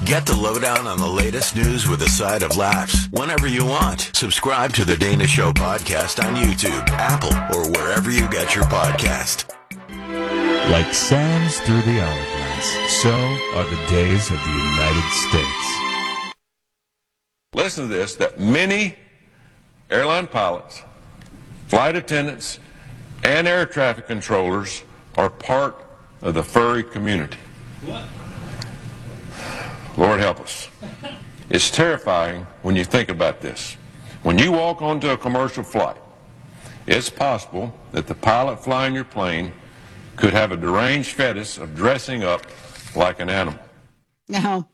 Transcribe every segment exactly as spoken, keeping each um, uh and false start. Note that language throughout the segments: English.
Get the lowdown on the latest news with a side of laughs whenever you want. Subscribe to the Dana Show podcast on YouTube, Apple, or wherever you get your podcast. Like sands through the hourglass, so are the days of the United States. Listen to this, that many airline pilots, flight attendants, and air traffic controllers are part of the furry community. What? Lord help us. It's terrifying when you think about this. When you walk onto a commercial flight, it's possible that the pilot flying your plane could have a deranged fetish of dressing up like an animal. No.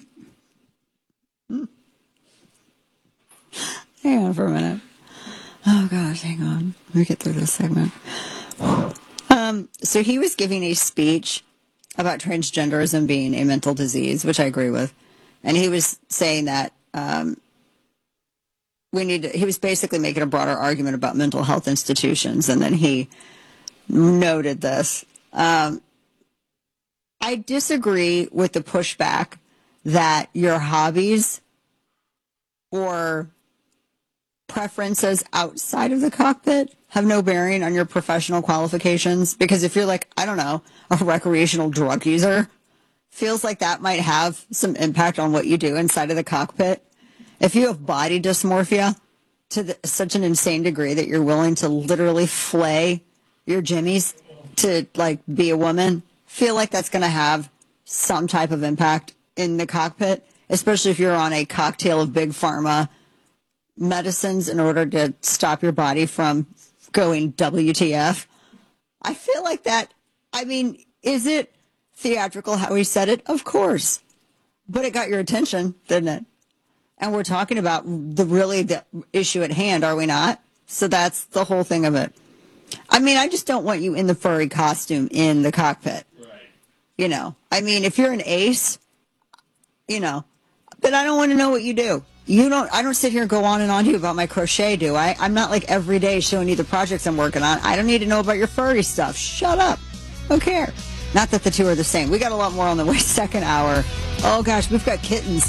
Hang on for a minute. Oh, gosh, hang on. Let me get through this segment. Um, so he was giving a speech about transgenderism being a mental disease, which I agree with. And he was saying that um, we need to, he was basically making a broader argument about mental health institutions. And then he noted this. Um, I disagree with the pushback that your hobbies or preferences outside of the cockpit have no bearing on your professional qualifications. Because if you're like, I don't know, a recreational drug user, feels like that might have some impact on what you do inside of the cockpit. If you have body dysmorphia to the, such an insane degree that you're willing to literally flay your jimmies to like be a woman, feel like that's going to have some type of impact in the cockpit, especially if you're on a cocktail of big pharma medicines in order to stop your body from going W T F. I feel like that, I mean, is it theatrical how he said it? Of course. But it got your attention, didn't it? And we're talking about the really the issue at hand, are we not? So that's the whole thing of it. I mean, I just don't want you in the furry costume in the cockpit. Right. You know, I mean, if you're an ace, you know, but I don't want to know what you do. You don't, I don't sit here and go on and on to you about my crochet, do I? I'm not like every day showing you the projects I'm working on. I don't need to know about your furry stuff. Shut up. Don't care. Not that the two are the same. We got a lot more on the way. Second hour. Oh gosh, we've got kittens.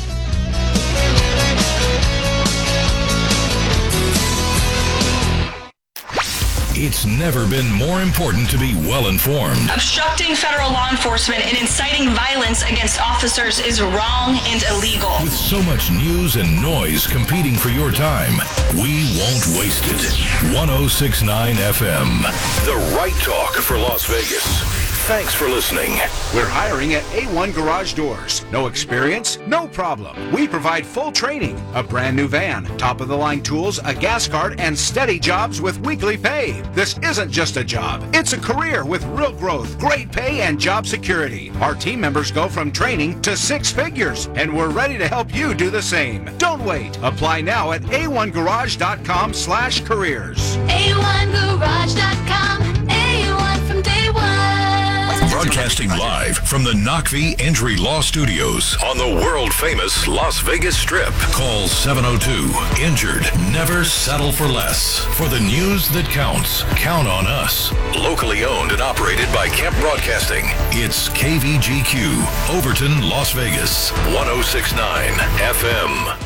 It's never been more important to be well-informed. Obstructing federal law enforcement and inciting violence against officers is wrong and illegal. With so much news and noise competing for your time, we won't waste it. one oh six point nine F M. The right talk for Las Vegas. Thanks for listening. We're hiring at A one Garage Doors. No experience? No problem. We provide full training, a brand new van, top-of-the-line tools, a gas card, and steady jobs with weekly pay. This isn't just a job. It's a career with real growth, great pay, and job security. Our team members go from training to six figures, and we're ready to help you do the same. Don't wait. Apply now at A one garage dot com slash careers. A one garage dot com. A one from day one. Broadcasting live from the Knockvee Injury Law Studios on the world-famous Las Vegas Strip. Call seven oh two, injured. Never settle for less. For the news that counts, count on us. Locally owned and operated by Kemp Broadcasting. It's K V G Q, Overton, Las Vegas, one oh six point nine F M.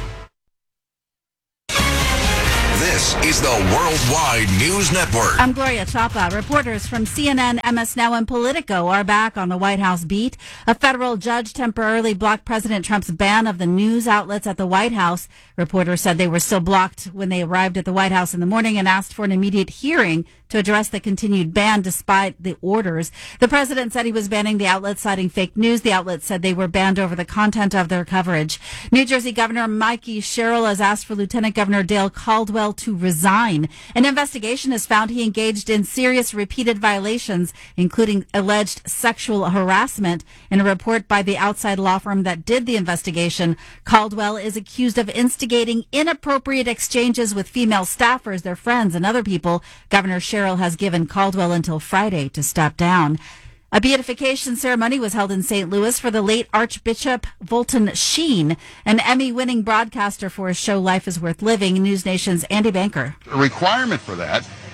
This is the Worldwide News Network. I'm Gloria Chapa. Reporters from C N N, M S Now, and Politico are back on the White House beat. A federal judge temporarily blocked President Trump's ban of the news outlets at the White House. Reporters said they were still blocked when they arrived at the White House in the morning and asked for an immediate hearing to address the continued ban despite the orders. The president said he was banning the outlets citing fake news. The outlets said they were banned over the content of their coverage. New Jersey Governor Mikey Sherrill has asked for Lieutenant Governor Dale Caldwell to resign. An investigation has found he engaged in serious repeated violations, including alleged sexual harassment. In a report by the outside law firm that did the investigation, Caldwell is accused of instigating inappropriate exchanges with female staffers, their friends, and other people. Governor Sherrill has given Caldwell until Friday to step down. A beatification ceremony was held in Saint Louis for the late Archbishop Fulton Sheen, an Emmy-winning broadcaster for his show Life is Worth Living. News Nation's Andy Banker. A requirement for that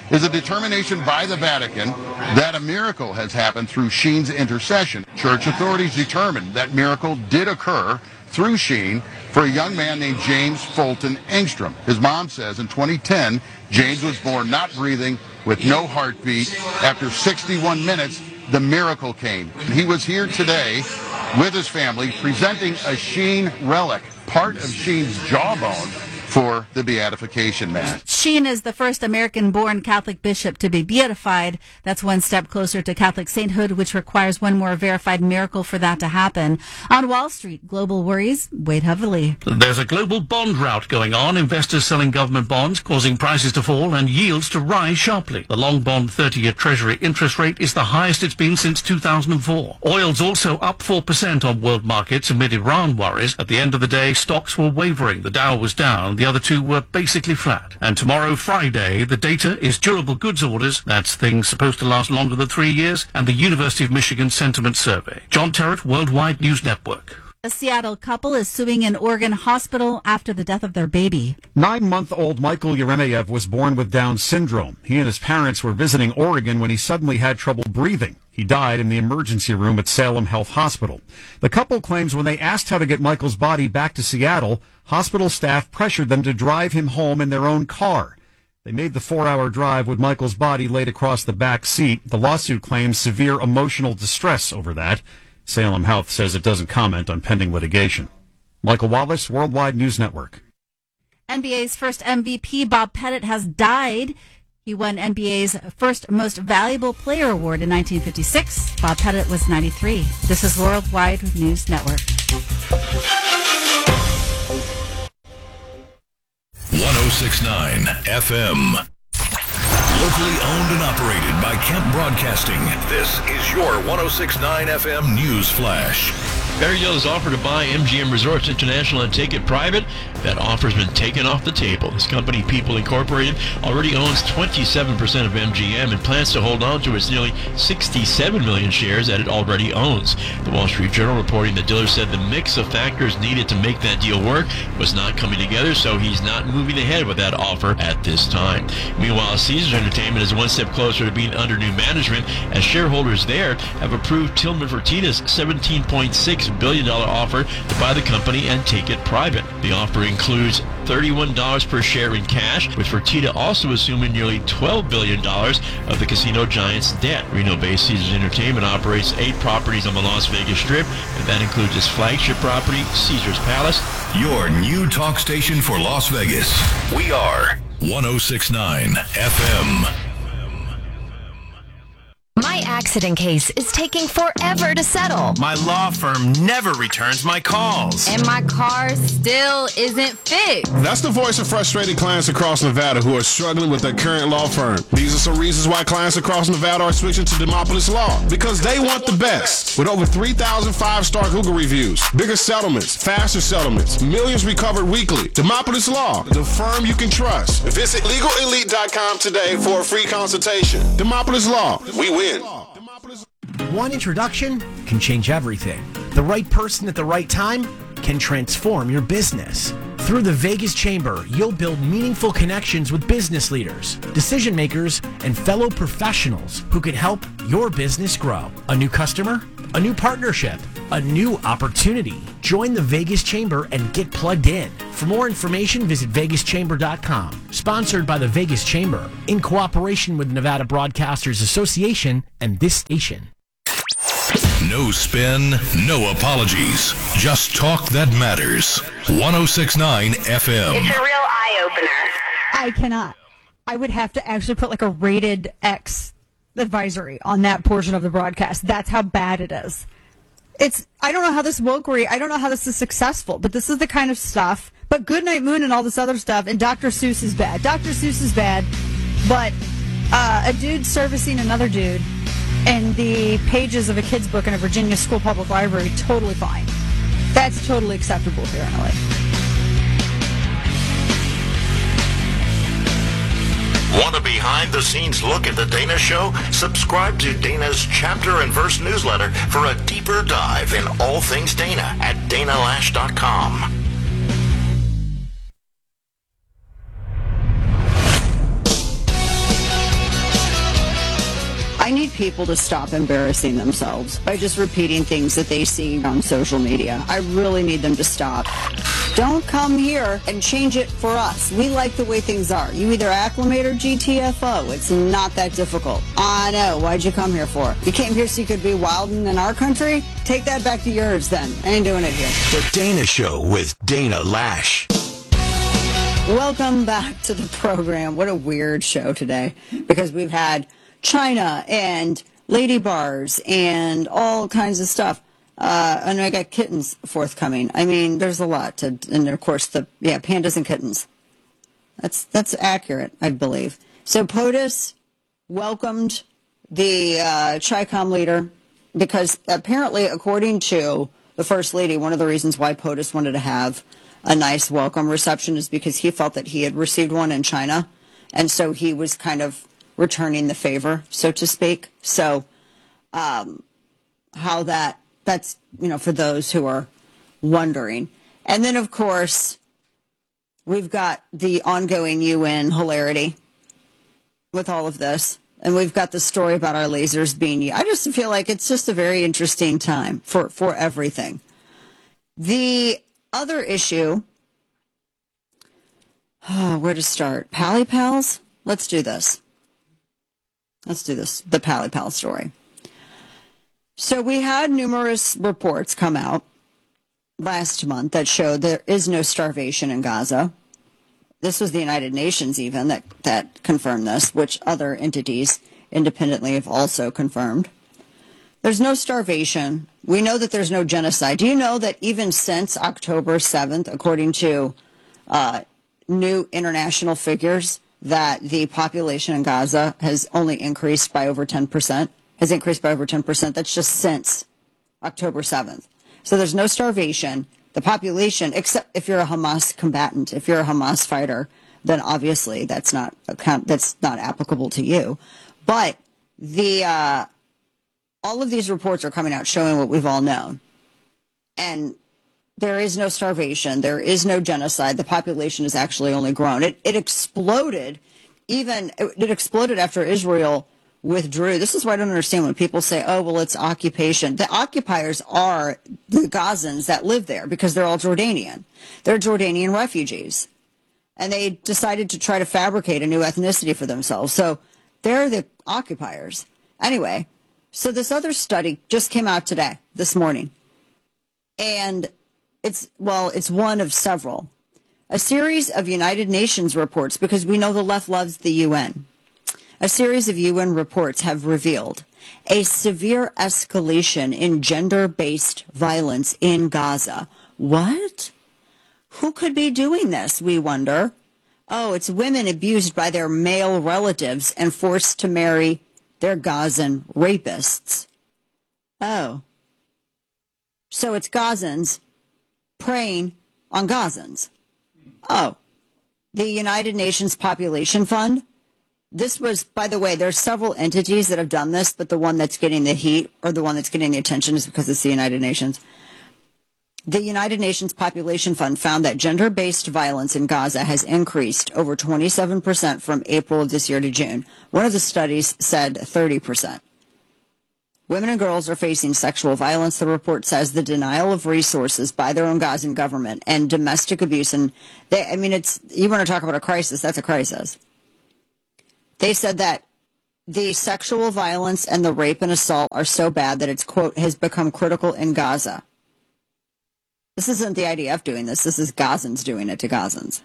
is a determination by the Vatican that a miracle has happened through Sheen's intercession. Church authorities determined that miracle did occur through Sheen for a young man named James Fulton Engstrom. His mom says in twenty ten, James was born not breathing with no heartbeat. After sixty-one minutes, the miracle came. He was here today with his family presenting a Sheen relic, part of Sheen's jawbone, for the beatification mass. Sheen is the first American-born Catholic bishop to be beatified. That's one step closer to Catholic sainthood, which requires one more verified miracle for that to happen. On Wall Street, global worries weighed heavily. There's a global bond rout going on, investors selling government bonds, causing prices to fall and yields to rise sharply. The long bond thirty-year Treasury interest rate is the highest it's been since two thousand four. Oil's also up four percent on world markets amid Iran worries. At the end of the day, stocks were wavering. The Dow was down. The other two were basically flat. And tomorrow, Friday, the data is durable goods orders. That's things supposed to last longer than three years. And the University of Michigan Sentiment Survey. John Terrett, Worldwide News Network. A Seattle couple is suing an Oregon hospital after the death of their baby. Nine-month-old Michael Yeremeyev was born with Down syndrome. He and his parents were visiting Oregon when he suddenly had trouble breathing. He died in the emergency room at Salem Health Hospital. The couple claims when they asked how to get Michael's body back to Seattle, hospital staff pressured them to drive him home in their own car. They made the four-hour drive with Michael's body laid across the back seat. The lawsuit claims severe emotional distress over that. Salem Health says it doesn't comment on pending litigation. Michael Wallace, Worldwide News Network. N B A's first M V P, Bob Pettit, has died. He won N B A's first Most Valuable Player award in nineteen fifty-six. Bob Pettit was ninety-three. This is Worldwide News Network. one oh six point nine F M. Locally owned and operated by Kemp Broadcasting. This is your one oh six point nine F M News Flash. Barry Dill's offer to buy M G M Resorts International and take it private. That offer's been taken off the table. This company, People Incorporated, already owns twenty-seven percent of M G M and plans to hold on to its nearly sixty-seven million shares that it already owns. The Wall Street Journal reporting that Diller said the mix of factors needed to make that deal work was not coming together, so he's not moving ahead with that offer at this time. Meanwhile, Caesars Entertainment is one step closer to being under new management as shareholders there have approved Tillman Fertitta's seventeen point six billion dollars offer to buy the company and take it private. The offer includes thirty-one dollars per share in cash, with Fertitta also assuming nearly twelve billion dollars of the casino giant's debt. Reno-based Caesars Entertainment operates eight properties on the Las Vegas Strip, and that includes its flagship property, Caesars Palace. Your new talk station for Las Vegas. We are one oh six point nine F M. My accident case is taking forever to settle. My law firm never returns my calls. And my car still isn't fixed. That's the voice of frustrated clients across Nevada who are struggling with their current law firm. These are some reasons why clients across Nevada are switching to Demopolis Law. Because they want the best. With over three thousand five-star Google reviews, bigger settlements, faster settlements, millions recovered weekly. Demopolis Law, the firm you can trust. Visit legal elite dot com today for a free consultation. Demopolis Law, we win. One introduction can change everything. The right person at the right time can transform your business. Through the Vegas Chamber, you'll build meaningful connections with business leaders, decision makers, and fellow professionals who can help your business grow. A new customer? A new partnership? A new opportunity? Join the Vegas Chamber and get plugged in. For more information, visit vegas chamber dot com. Sponsored by the Vegas Chamber, in cooperation with Nevada Broadcasters Association and this station. No spin, no apologies. Just talk that matters. one oh six point nine F M. It's a real eye-opener. I cannot. I would have to actually put like a rated X advisory on that portion of the broadcast. That's how bad it is. It's, I don't know how this wokery, I don't know how this is successful, but this is the kind of stuff. But Goodnight Moon and all this other stuff, and Doctor Seuss is bad. Doctor Seuss is bad, but uh, a dude servicing another dude in the pages of a kid's book in a Virginia school public library, totally fine. That's totally acceptable here in L A. Want a behind-the-scenes look at The Dana Show? Subscribe to Dana's Chapter and Verse newsletter for a deeper dive in all things Dana at dana lash dot com. people to stop embarrassing themselves by just repeating things that they see on social media. I really need them to stop. Don't come here and change it for us. We like the way things are. You either acclimate or G T F O. It's not that difficult. I know. Why'd you come here for? You came here so you could be wilding in our country? Take that back to yours then. I ain't doing it here. The Dana Show with Dana Lash. Welcome back to the program. What a weird show today, because we've had China and lady bars and all kinds of stuff. Uh, and I got kittens forthcoming. I mean, there's a lot to, and of course the, yeah, pandas and kittens. That's, that's accurate, I believe. So POTUS welcomed the, uh, CHICOM leader because apparently, according to the First Lady, one of the reasons why POTUS wanted to have a nice welcome reception is because he felt that he had received one in China. And so he was kind of returning the favor, so to speak. So, um, how that, that's, you know, for those who are wondering. And then, of course, we've got the ongoing U N hilarity with all of this. And we've got the story about our lasers being, I just feel like it's just a very interesting time for, for everything. The other issue, oh, where to start? Pally Pals? Let's do this. Let's do this. The Pally Pal story. So we had numerous reports come out last month that showed there is no starvation in Gaza. This was the United Nations even that, that confirmed this, which other entities independently have also confirmed. There's no starvation. We know that there's no genocide. Do you know that even since October seventh, according to uh, new international figures, that the population in Gaza has only increased by over ten percent? Has increased by over ten percent. That's just since October seventh. So there's no starvation. The population, except if you're a Hamas combatant, if you're a Hamas fighter, then obviously that's not that's not applicable to you. But the uh, all of these reports are coming out showing what we've all known. And there is no starvation. There is no genocide. The population has actually only grown. It, it exploded even, it, it exploded after Israel withdrew. This is why I don't understand when people say, oh, well, it's occupation. The occupiers are the Gazans that live there because they're all Jordanian. They're Jordanian refugees. And they decided to try to fabricate a new ethnicity for themselves. So they're the occupiers. Anyway, so this other study just came out today, this morning. And it's, well, it's one of several. A series of United Nations reports, because we know the left loves the U N. A series of U N reports have revealed a severe escalation in gender-based violence in Gaza. What? Who could be doing this, we wonder? Oh, it's women abused by their male relatives and forced to marry their Gazan rapists. Oh. So it's Gazans preying on Gazans. Oh. The United Nations Population Fund. This was, by the way, there's several entities that have done this, but the one that's getting the heat or the one that's getting the attention is because it's the United Nations. The United Nations Population Fund found that gender-based violence in Gaza has increased over twenty-seven percent from April of this year to June. One of the studies said thirty percent. Women and girls are facing sexual violence, the report says, the denial of resources by their own Gazan government, and domestic abuse. And they, I mean, it's, you want to talk about a crisis, that's a crisis. They said that the sexual violence and the rape and assault are so bad that it's, quote, has become critical in Gaza. This isn't the I D F doing this. This is Gazans doing it to Gazans.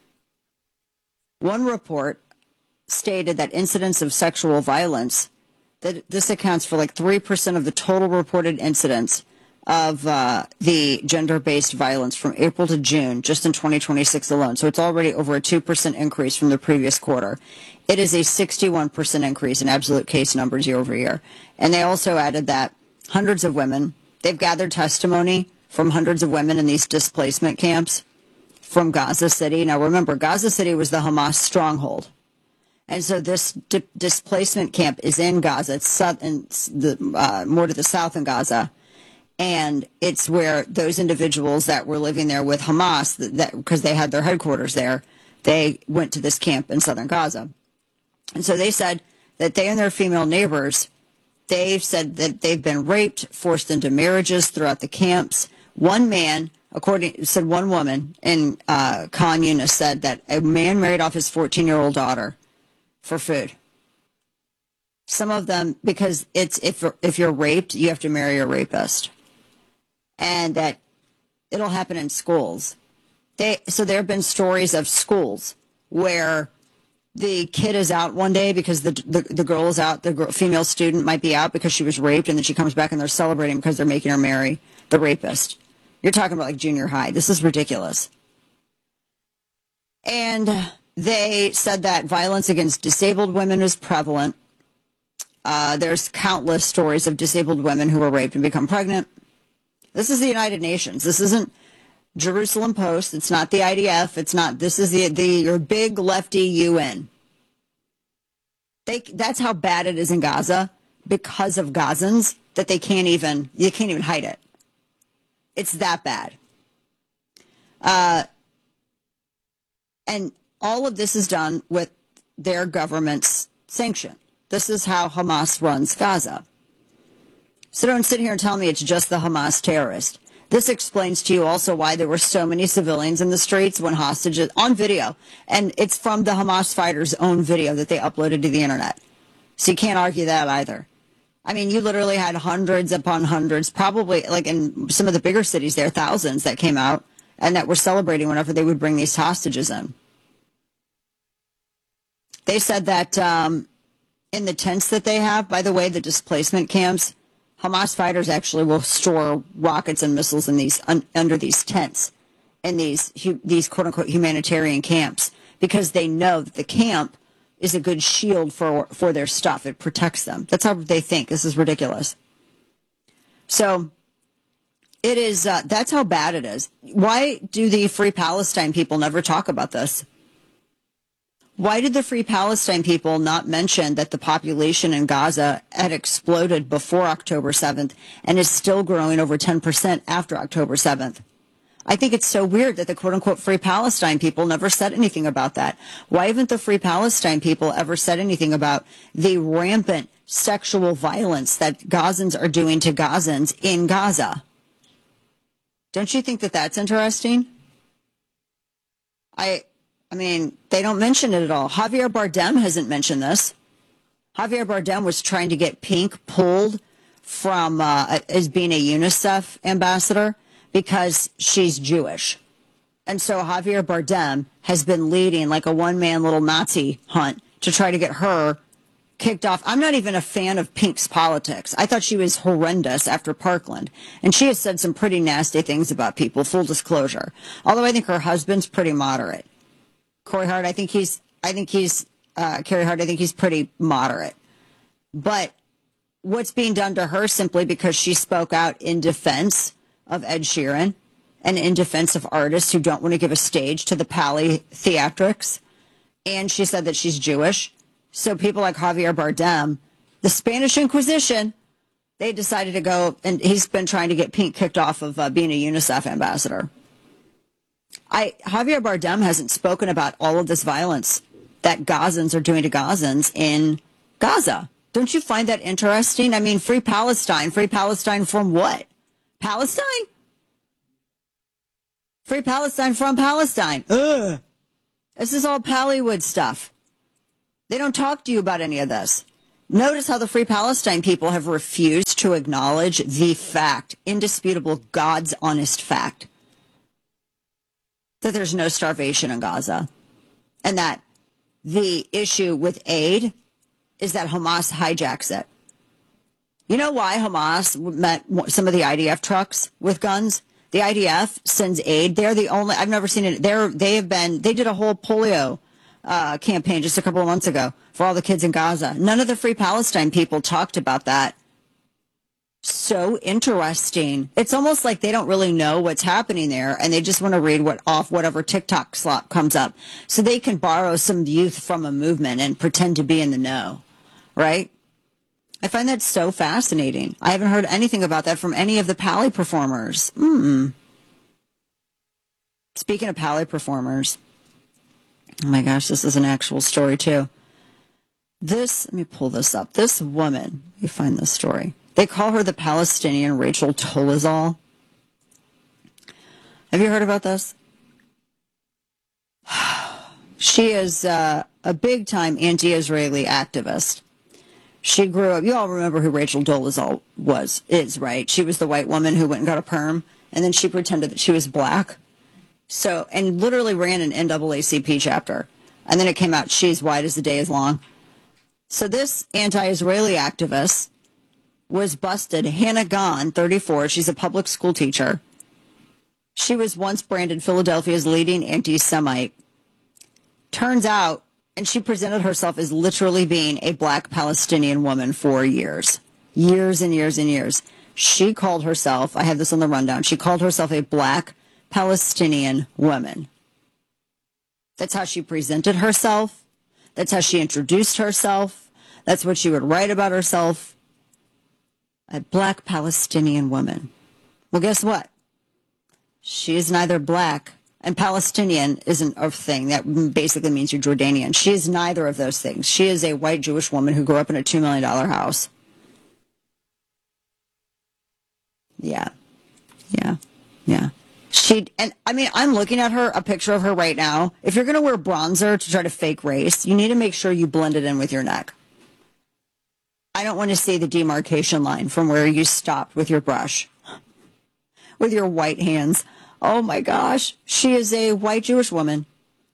One report stated that incidents of sexual violence, that this accounts for like three percent of the total reported incidents of uh, the gender-based violence from April to June, just in twenty twenty-six alone. So it's already over a two percent increase from the previous quarter. It is a sixty-one percent increase in absolute case numbers year over year. And they also added that hundreds of women, they've gathered testimony from hundreds of women in these displacement camps from Gaza City. Now remember, Gaza City was the Hamas stronghold. And so this di- displacement camp is in Gaza. It's, south, in the, uh, more to the south in Gaza. And it's where those individuals that were living there with Hamas, that because they had their headquarters there, they went to this camp in southern Gaza. And so they said that they and their female neighbors they've said that they've been raped, forced into marriages throughout the camps. One man, according said one woman in uh, Khan Yunis said that a man married off his fourteen-year-old daughter for food. Some of them, because it's if if you're raped, you have to marry a rapist, and that it'll happen in schools. They so there have been stories of schools where the kid is out one day because the the, the girl is out, the girl, female student might be out because she was raped, and then she comes back and they're celebrating because they're making her marry the rapist. You're talking about like junior high. This is ridiculous. And they said that violence against disabled women is prevalent. Uh, there's countless stories of disabled women who were raped and become pregnant. This is the United Nations. This isn't Jerusalem Post. It's not the I D F. It's not. This is the the your big lefty U N. They that's how bad it is in Gaza because of Gazans that they can't even you can't even hide it. It's that bad. Uh, and all of this is done with their government's sanction. This is how Hamas runs Gaza. So don't sit here and tell me it's just the Hamas terrorist. This explains to you also why there were so many civilians in the streets when hostages on video. And it's from the Hamas fighters' own video that they uploaded to the internet. So you can't argue that either. I mean, you literally had hundreds upon hundreds, probably like in some of the bigger cities there, thousands that came out and that were celebrating whenever they would bring these hostages in. They said that um, in the tents that they have, by the way, the displacement camps, Hamas fighters actually will store rockets and missiles in these un, under these tents in these hu, these quote unquote humanitarian camps because they know that the camp is a good shield for for their stuff. It protects them. That's how they think. This is ridiculous. So it is. Uh, that's how bad it is. Why do the Free Palestine people never talk about this? Why did the Free Palestine people not mention that the population in Gaza had exploded before October seventh and is still growing over ten percent after October seventh? I think it's so weird that the quote-unquote Free Palestine people never said anything about that. Why haven't the Free Palestine people ever said anything about the rampant sexual violence that Gazans are doing to Gazans in Gaza? Don't you think that that's interesting? I... I mean, they don't mention it at all. Javier Bardem hasn't mentioned this. Javier Bardem was trying to get Pink pulled from uh, as being a UNICEF ambassador because she's Jewish. And so Javier Bardem has been leading like a one-man little Nazi hunt to try to get her kicked off. I'm not even a fan of Pink's politics. I thought she was horrendous after Parkland. And she has said some pretty nasty things about people, full disclosure. Although I think her husband's pretty moderate. Corey Hart, I think he's, I think he's, uh, Carrie Hart, I think he's pretty moderate. But what's being done to her simply because she spoke out in defense of Ed Sheeran and in defense of artists who don't want to give a stage to the Pally theatrics. And she said that she's Jewish. So people like Javier Bardem, the Spanish Inquisition, they decided to go, and he's been trying to get Pink kicked off of uh, being a UNICEF ambassador. I, Javier Bardem hasn't spoken about all of this violence that Gazans are doing to Gazans in Gaza. Don't you find that interesting? I mean, Free Palestine. Free Palestine from what? Palestine? Free Palestine from Palestine. Ugh. This is all Pallywood stuff. They don't talk to you about any of this. Notice how the Free Palestine people have refused to acknowledge the fact, indisputable, God's honest fact, that there's no starvation in Gaza, and that the issue with aid is that Hamas hijacks it. You know why Hamas met some of the I D F trucks with guns? The I D F sends aid. They're the only, I've never seen it. They're, they have been, they did a whole polio uh, campaign just a couple of months ago for all the kids in Gaza. None of the Free Palestine people talked about that. So interesting. It's almost like they don't really know what's happening there, and they just want to read what off whatever TikTok slop comes up so they can borrow some youth from a movement and pretend to be in the know, right? I find that so fascinating. I haven't heard anything about that from any of the Pally performers. Mm. Speaking of Pally performers, oh my gosh, this is an actual story too. This, let me pull this up. This woman, you find this story. They call her the Palestinian Rachel Dolezal. Have you heard about this? She is uh, a big-time anti-Israeli activist. She grew up, you all remember who Rachel Dolezal was, is, right? She was the white woman who went and got a perm, and then she pretended that she was black. So, and literally ran an N double A C P chapter. And then it came out, she's white as the day is long. So this anti-Israeli activist was busted. Hannah Gahn, thirty-four, she's a public school teacher. She was once branded Philadelphia's leading anti-Semite. Turns out, and she presented herself as literally being a black Palestinian woman for years. Years and years and years. She called herself, I have this on the rundown, she called herself a black Palestinian woman. That's how she presented herself. That's how she introduced herself. That's what she would write about herself. A black Palestinian woman. Well, guess what? She is neither black, and Palestinian isn't a thing. That basically means you're Jordanian. She is neither of those things. She is a white Jewish woman who grew up in a two million dollars house. Yeah. Yeah. Yeah. She, and I mean, I'm looking at her, a picture of her right now. If you're going to wear bronzer to try to fake race, you need to make sure you blend it in with your neck. I don't want to see the demarcation line from where you stopped with your brush, with your white hands. Oh my gosh, she is a white Jewish woman.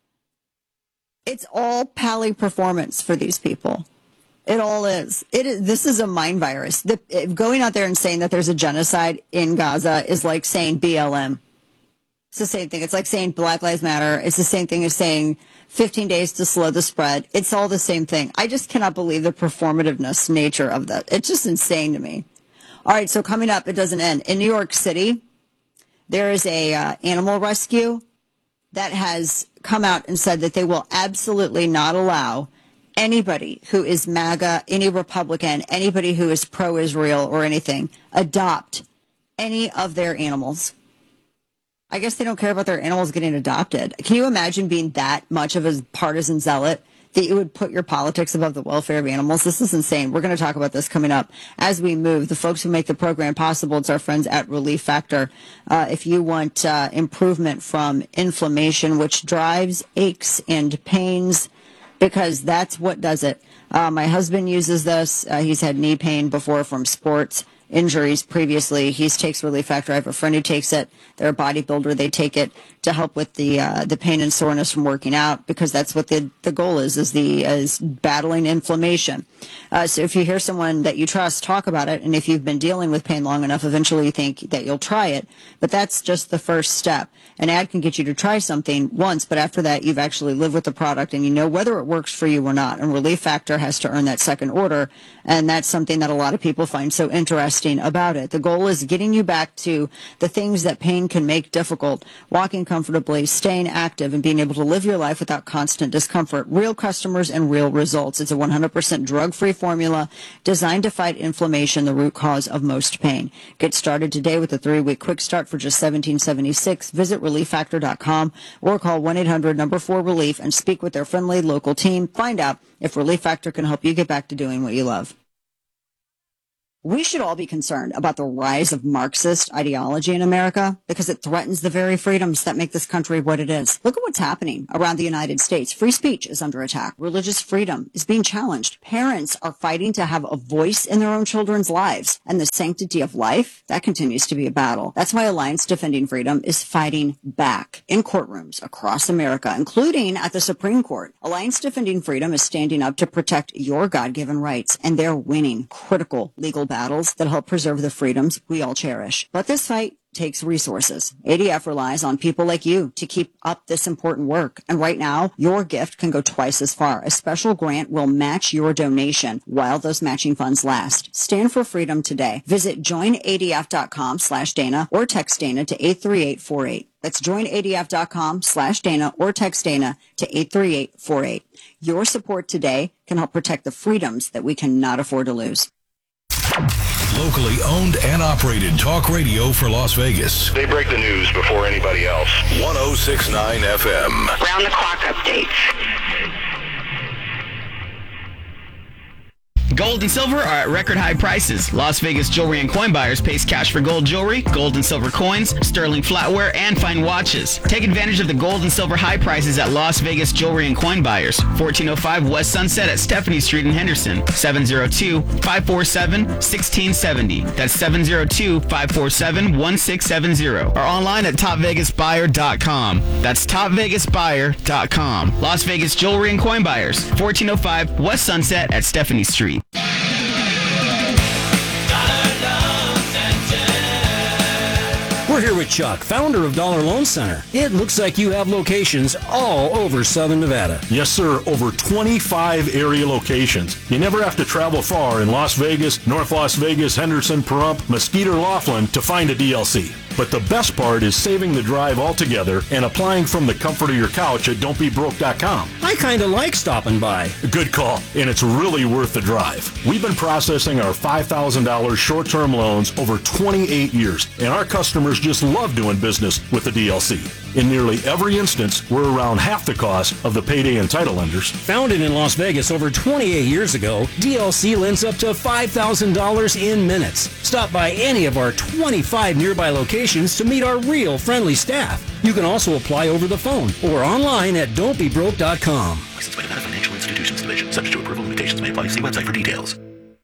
It's all pally performance for these people. It all is. It is. This is a mind virus. The, going out there and saying that there's a genocide in Gaza is like saying B L M. It's the same thing. It's like saying Black Lives Matter. It's the same thing as saying fifteen days to slow the spread. It's all the same thing. I just cannot believe the performativeness nature of that. It's just insane to me. All right, so coming up, it doesn't end. In New York City, there is a uh, animal rescue that has come out and said that they will absolutely not allow anybody who is MAGA, any Republican, anybody who is pro-Israel or anything, adopt any of their animals. I guess they don't care about their animals getting adopted. Can you imagine being that much of a partisan zealot that you would put your politics above the welfare of animals? This is insane. We're going to talk about this coming up as we move. The folks who make the program possible, it's our friends at Relief Factor. Uh, if you want uh, improvement from inflammation, which drives aches and pains, because that's what does it. Uh, my husband uses this. Uh, he's had knee pain before from sports injuries previously. He takes Relief Factor. I have a friend who takes it. They're a bodybuilder. They take it to help with the uh, the pain and soreness from working out, because that's what the the goal is, is the is battling inflammation. Uh, so if you hear someone that you trust talk about it, and if you've been dealing with pain long enough, eventually you think that you'll try it. But that's just the first step. An ad can get you to try something once, but after that, you've actually lived with the product and you know whether it works for you or not. And Relief Factor has to earn that second order, and that's something that a lot of people find so interesting about it. The goal is getting you back to the things that pain can make difficult: walking comfortably, staying active, and being able to live your life without constant discomfort. Real customers and real results. It's a one hundred percent drug-free formula designed to fight inflammation, the root cause of most pain. Get started today with a three-week quick start for just seventeen dollars and seventy-six cents. Visit relief factor dot com or call one eight hundred number four relief and speak with their friendly local team. Find out if Relief Factor can help you get back to doing what you love. We should all be concerned about the rise of Marxist ideology in America, because it threatens the very freedoms that make this country what it is. Look at what's happening around the United States. Free speech is under attack. Religious freedom is being challenged. Parents are fighting to have a voice in their own children's lives. And the sanctity of life, that continues to be a battle. That's why Alliance Defending Freedom is fighting back in courtrooms across America, including at the Supreme Court. Alliance Defending Freedom is standing up to protect your God-given rights, and they're winning critical legal battles that help preserve the freedoms we all cherish. But this fight takes resources. A D F relies on people like you to keep up this important work. And right now, your gift can go twice as far. A special grant will match your donation while those matching funds last. Stand for freedom today. Visit join A D F dot com slash Dana or text Dana to eight three eight four eight. That's join A D F dot com slash Dana or text Dana to eight three eight four eight. Your support today can help protect the freedoms that we cannot afford to lose. Locally owned and operated talk radio for Las Vegas. They break the news before anybody else. one oh six point nine F M. Round the clock updates. Gold and silver are at record high prices. Las Vegas jewelry and coin buyers pays cash for gold jewelry, gold and silver coins, sterling flatware, and fine watches. Take advantage of the gold and silver high prices at Las Vegas jewelry and coin buyers. fourteen oh five West Sunset at Stephanie Street in Henderson. seven oh two, five four seven, one six seven oh. That's seven oh two, five four seven, one six seven oh. Or online at top vegas buyer dot com. That's top vegas buyer dot com. Las Vegas jewelry and coin buyers. fourteen oh five West Sunset at Stephanie Street. We're here with Chuck, founder of Dollar Loan Center. It looks like you have locations all over Southern Nevada. Yes, sir. Over twenty-five area locations. You never have to travel far in Las Vegas, North Las Vegas, Henderson, Pahrump, Mesquite, or Laughlin to find a D L C. But the best part is saving the drive altogether and applying from the comfort of your couch at don't be broke dot com. I kind of like stopping by. Good call, and it's really worth the drive. We've been processing our five thousand dollars short-term loans over twenty-eight years, and our customers just love doing business with the D L C. In nearly every instance, we're around half the cost of the payday and title lenders. Founded in Las Vegas over twenty-eight years ago, D L C lends up to five thousand dollars in minutes. Stop by any of our twenty-five nearby locations to meet our real friendly staff. You can also apply over the phone or online at don't be broke dot com. Licensed by Nevada Financial Institutions Division. Subject to approval, limitations may apply. See website for details.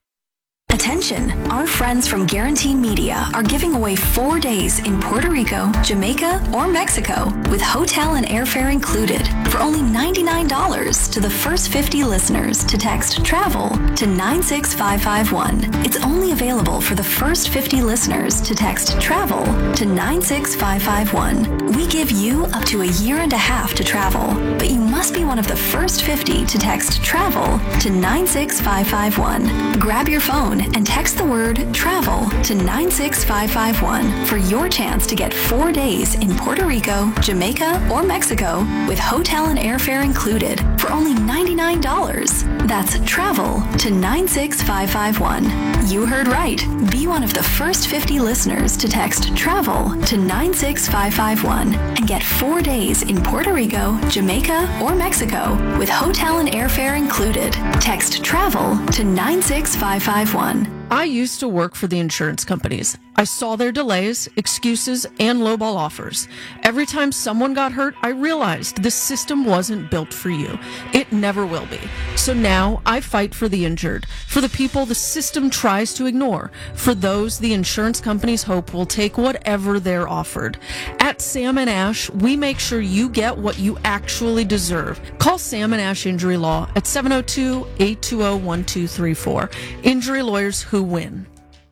Attention! Our friends from Guarantee Media are giving away four days in Puerto Rico, Jamaica, or Mexico with hotel and airfare included for only ninety-nine dollars to the first fifty listeners to text TRAVEL to nine six five five one. It's only available for the first fifty listeners to text TRAVEL to nine six five five one. We give you up to a year and a half to travel, but you must be one of the first fifty to text TRAVEL to nine six five five one. Grab your phone and text the word TRAVEL to nine six five five one for your chance to get four days in Puerto Rico, Jamaica, or Mexico with hotel and airfare included for only ninety-nine dollars. That's TRAVEL to nine six five five one. You heard right. Be one of the first fifty listeners to text TRAVEL to nine six five five one and get four days in Puerto Rico, Jamaica, or Mexico with hotel and airfare included. Text TRAVEL to nine six five five one. I used to work for the insurance companies. I saw their delays, excuses, and lowball offers. Every time someone got hurt, I realized the system wasn't built for you. It never will be. So now I fight for the injured, for the people the system tries to ignore, for those the insurance companies hope will take whatever they're offered. At Sam and Ash, we make sure you get what you actually deserve. Call Sam and Ash Injury Law at seven oh two, eight two oh, one two three four. Injury lawyers who win.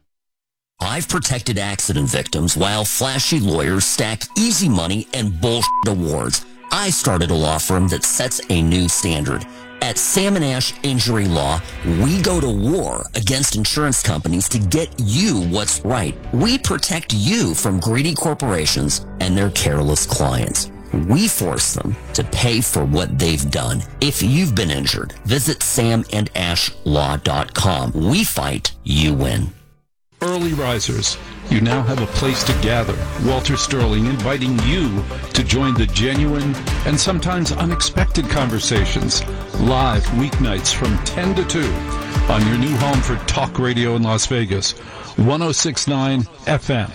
I've protected accident victims while flashy lawyers stack easy money and bullshit awards. I started a law firm that sets a new standard. At Sam and Ash Injury Law, we go to war against insurance companies to get you what's right. We protect you from greedy corporations and their careless clients. We force them to pay for what they've done. If you've been injured, visit sam and ash law dot com. We fight, you win. Early risers, you now have a place to gather. Walter Sterling inviting you to join the genuine and sometimes unexpected conversations live weeknights from ten to two on your new home for talk radio in Las Vegas, one oh six point nine F M.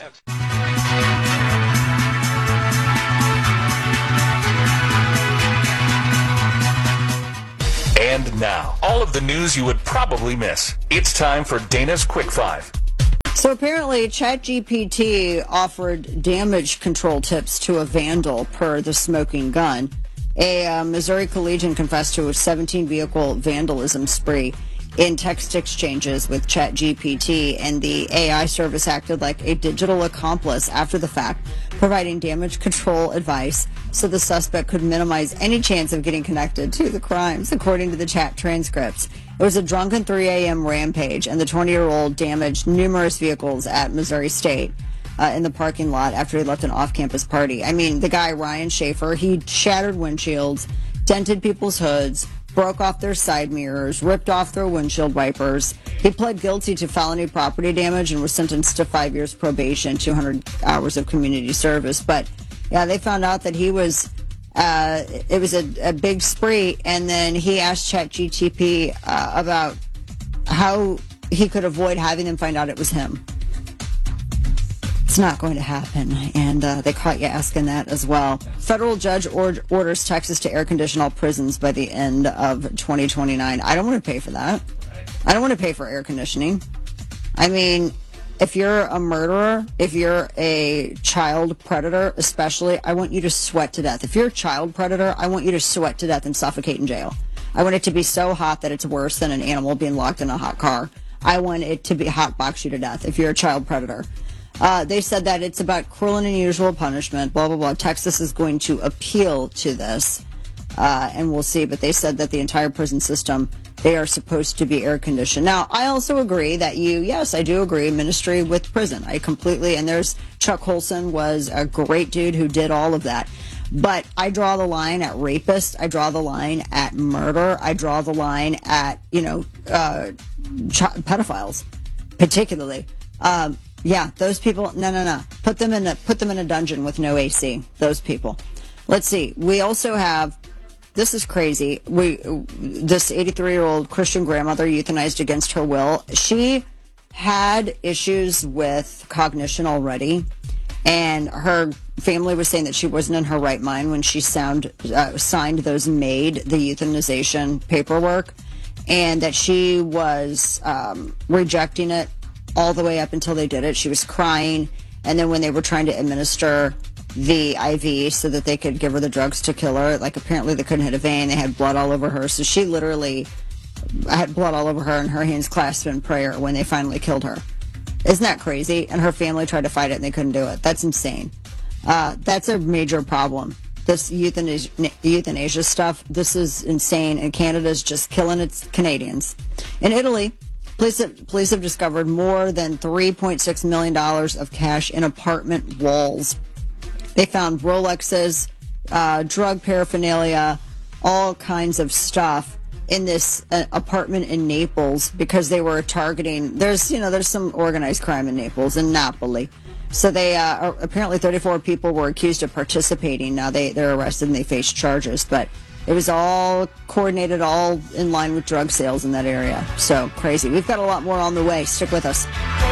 And now, all of the news you would probably miss. It's time for Dana's Quick Five. So apparently ChatGPT offered damage control tips to a vandal per the smoking gun. A uh, Missouri collegian confessed to a seventeen vehicle vandalism spree in text exchanges with ChatGPT, and the A I service acted like a digital accomplice after the fact, providing damage control advice so the suspect could minimize any chance of getting connected to the crimes, according to the chat transcripts. It was a drunken three a.m. rampage, and the twenty-year-old damaged numerous vehicles at Missouri State uh, in the parking lot after he left an off-campus party. I mean, the guy, Ryan Schaefer, he shattered windshields, dented people's hoods, broke off their side mirrors, ripped off their windshield wipers. He pled guilty to felony property damage and was sentenced to five years probation, two hundred hours of community service. But, yeah, they found out that he was... Uh, it was a, a big spree, and then he asked ChatGPT uh, about how he could avoid having them find out it was him. It's not going to happen, and uh, they caught you asking that as well. Federal judge or- orders Texas to air condition all prisons by the end of twenty twenty-nine. I don't want to pay for that. I don't want to pay for air conditioning. I mean, if you're a murderer, if you're a child predator, especially, I want you to sweat to death. If you're a child predator, I want you to sweat to death and suffocate in jail. I want it to be so hot that it's worse than an animal being locked in a hot car. I want it to be hot box you to death if you're a child predator. Uh, they said that it's about cruel and unusual punishment, blah, blah, blah. Texas is going to appeal to this, uh, and we'll see. But they said that the entire prison system, they are supposed to be air conditioned. Now, I also agree that you, yes, I do agree, ministry with prison. I completely, and there's Chuck Colson was a great dude who did all of that. But I draw the line at rapists. I draw the line at murder. I draw the line at, you know, uh, ch- pedophiles, particularly. Um, yeah, those people, no, no, no. Put them in a, put them in a dungeon with no A C. Those people. Let's see. We also have, this is crazy. We, this eighty-three-year-old Christian grandmother euthanized against her will. She had issues with cognition already, and her family was saying that she wasn't in her right mind when she sound, uh, signed those MAID, the euthanization paperwork, and that she was um, rejecting it all the way up until they did it. She was crying, and then when they were trying to administer the I V so that they could give her the drugs to kill her, like apparently they couldn't hit a vein, they had blood all over her, so she literally had blood all over her and her hands clasped in prayer when they finally killed her. Isn't that crazy? And her family tried to fight it and they couldn't do it. That's insane. Uh, that's a major problem. This euthanasia, euthanasia stuff, this is insane, and Canada's just killing its Canadians. In Italy, Police have, police have discovered more than three point six million dollars of cash in apartment walls. They found Rolexes, uh, drug paraphernalia, all kinds of stuff in this uh, apartment in Naples because they were targeting, there's, you know, there's some organized crime in Naples, in Napoli. So they, uh, apparently thirty-four people were accused of participating. Now they, they're arrested and they face charges, but it was all coordinated, all in line with drug sales in that area. So crazy. We've got a lot more on the way. Stick with us.